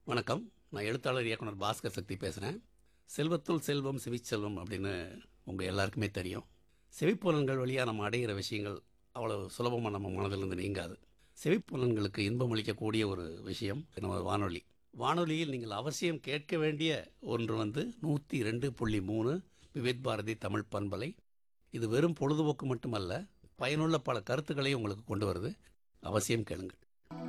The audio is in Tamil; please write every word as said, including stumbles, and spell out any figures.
வணக்கம். நான் எழுத்தாளர் இயக்குனர் பாஸ்கர் சக்தி பேசுகிறேன். செல்வத்துள் செல்வம் செவிச்செல்வம் அப்படின்னு உங்கள் எல்லாருக்குமே தெரியும். செவிப்புலன்கள் வழியாக நம்ம அடைகிற விஷயங்கள் அவ்வளோ சுலபமாக நம்ம மனதிலிருந்து நீங்காது. செவிப்புலன்களுக்கு இன்பம் அளிக்கக்கூடிய ஒரு விஷயம் நம்ம வானொலி. வானொலியில் நீங்கள் அவசியம் கேட்க வேண்டிய ஒன்று வந்து நூற்றி ரெண்டு புள்ளி மூணு விவேத் பாரதி தமிழ் பண்பலை. இது வெறும் பொழுதுபோக்கு மட்டுமல்ல, பயனுள்ள பல கருத்துக்களையும் உங்களுக்கு கொண்டு வருது. அவசியம் கேளுங்கள்.